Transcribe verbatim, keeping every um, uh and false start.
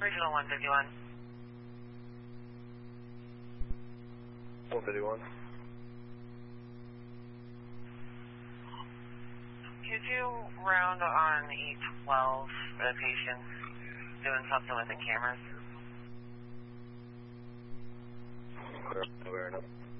Regional one fifty-one. one fifty-one. Could you round on E twelve for the patient doing something with the cameras? Aware enough.